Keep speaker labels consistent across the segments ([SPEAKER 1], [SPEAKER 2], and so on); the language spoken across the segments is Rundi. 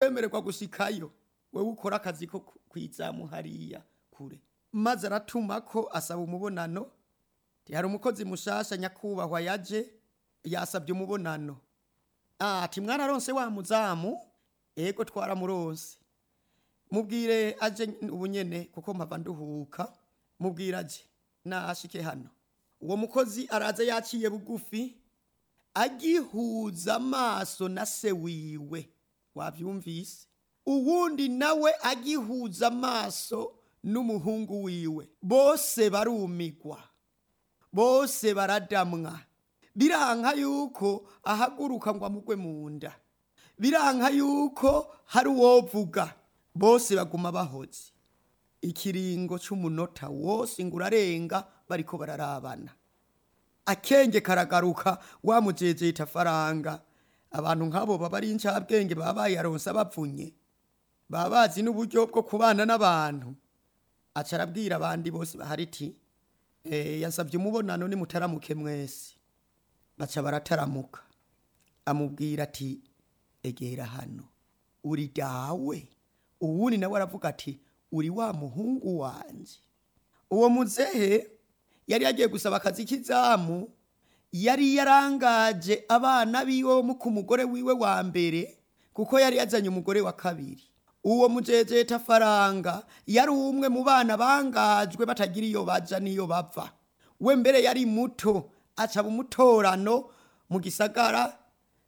[SPEAKER 1] kwemererwa gushikayo wewe ukora akazi ko kwizamu hariya kure. Maze aratuma ko asaba umubonano. Hari umukozi mushasha nyakubahwa yaje yasabye umubonano. Ati mwararonse wa muzamu? Ego twaramuronse. Mubwire aje ubunyene kuko mpava nduhuka. Mubwire aje nashike hano. Uwo mukozi araza yaciye bugufi agihuza amaso na se wiwe. Wavyumvise? Uwundi nawe agihuza amaso n'umuhungu wiwe. Bose barumigwa. Bose baradamwa. Biranka yuko ahaguruka ngo amugwe mu nda. Biranka yuko hari uwovuga. Bose baguma bahoze. Ikiringo c'umunota wose ngurarenga bariko bararabana. Akenge karagaruka wamujeje itafaranga. Abantu nk'abo baba ari incabwenge baba yaronse abapfunye. Babazi n'uburyo bwo kubana n'abantu. Acarabwira abandi bose bahariti yansabye umubonano ni mutaramuke mwese. Baca barataramuka. Amubwira ati egera hano. Uri dawe. Uwuni nawe aravuga ati uri wa muhungu wanje. Uwo muzehe yari yagiye gusaba akazi k'izamu. Yari yarangaje abana biwe mu ku mugore wiwe wa mbere kuko yari yazanye umugore wa kabiri. Uwo mujeje tafaranga yari umwe mu bana bangajwe batagira iyo baja niyo bava. We mbere yari muto aca umutorano mu gisagara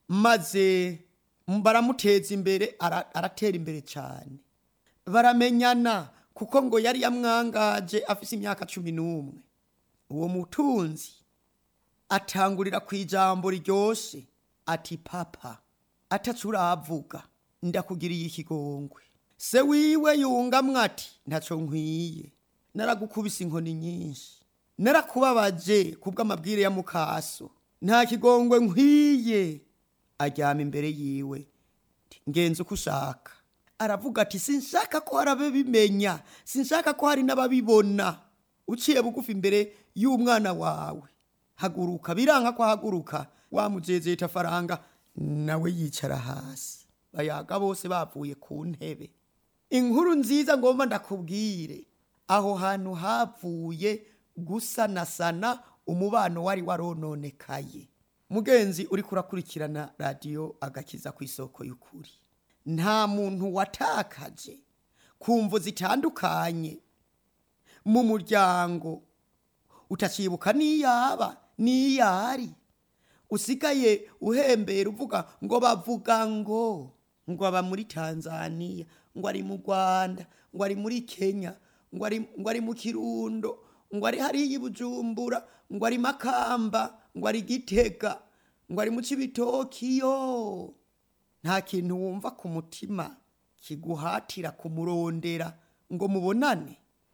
[SPEAKER 1] maze baramuteza imbere aratera imbere cyane. Baramenyana kuko ngo yari yamwangaje afise imyaka 11. Uwo mutunzi atangurira kwijambo ryoshe ati papa atacuravuga ndakugiriye ikigongwe. Se wiwe yungamwa ati ntaco nkwiye. Naragukubise inkoni nyinshi. Narakubabaje kubw'amabwire ya mukaso. Nta kigongwe nkwiye. Ajyama imbere yiwe. Ngenze uko ushaka. Aravuga ati sinshaka ko harabe bimenya. Sinshaka ko hari n'ababibona. Uciye bugufi imbere y'umwana wawe. Haguruka biranka ko haguruka. Wamujeze itafaranga nawe yicara hasi. Bayaga bose bavuye ku ntebe. Inkuru nziza ngomba ndakubwire. Aho hantu havuye gusanasana umubano wari warononekaye. Mugenzi uri kurakurikirana radio agakiza ku isoko y'ukuri. Nta muntu watakaje kumvo zitandukanye mu muryango. Utacibuka niyaba niyari. Usigaye uhembera uvuga ngo bavuga ngo aba muri Tanzania, ngo ari mu Rwanda, ngo ari muri Kenya, ngo ari mu Kirundo, ngo ari hari y'Ibujumbura, ngo ari Makamba, ngo ari Gitega, ngo ari mu Cibitokiyo. Nta kintu wumva ku mutima kiguhatira kumurondera ngo mubonane.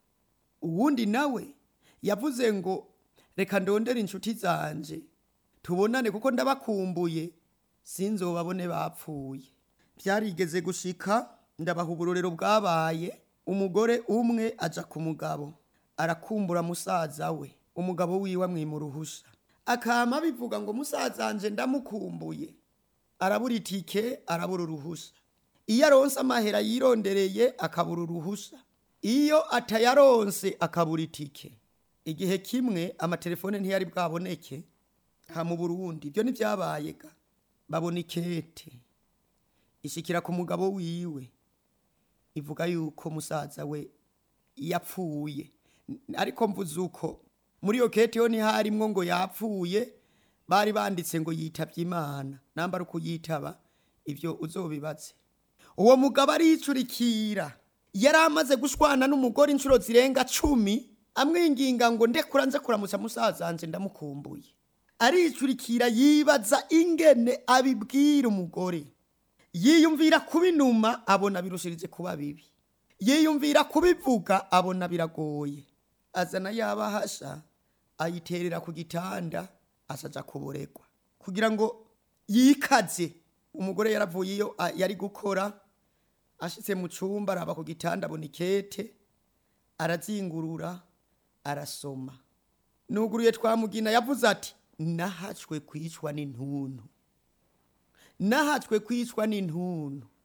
[SPEAKER 1] Uwundi nawe yavuze ngo reka ndondere inshuti zanje tubonane kuko ndabakumbuye sinzobabone bapfuye. Byarigeze gushika ndabaha uburorero bwabaye. Umugore umwe aja ku mugabo arakumbura musaza we. Umugabo wiwe amwimuruhusha akama bivuga ngo musazanje ndamukumbuye. Arabura itike arabura uruhusha. Iyo aronse amahera yirondereye akabura uruhusha. Iyo atayaronse akabura itike. Igihe kimwe amatelefone ntiyari bwaboneke ha mu Burundi. Ibyo nivyabayega. Babona ikete ishikira ku mugabo wiwe ivuga yuko musaza we yapfuye. Ariko mvuze uko muri yo kete yo ntiharimwo ngo yapfuye. Bari banditse ngo yitavye Imana. Namba ruko yitaba ivyo uzobibaze. Uwo mugabo aricurikira. Yari amaze gushwana n'umugore incuro zirenga 10 amwinginga ngo ndekura nze kuramutsa musazanje ndamukumbuye. Aricurikira yibaza ingene abibwira umugore. Yiyumvira kubinuma abona birushirije kuba bibi. Yiyumvira kubivuga abona biragoye. Azana yabahasha ayiterera ku gitanda asaja kuboregwa kugira ngo yikaze. Umugore yaravuye iyo yari gukora ashitse mu cumba araba ku gitanda abona ikete arazingurura arasoma. Nuguruye twamugina yavuze ati nahacwe kwicwa n'intuntu. Nahacwe kwicwa n'intuntu.